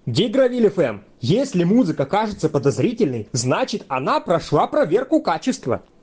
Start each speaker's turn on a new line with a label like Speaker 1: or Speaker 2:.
Speaker 1: Гигровиль ФМ. Если музыка кажется подозрительной, значит она прошла проверку качества.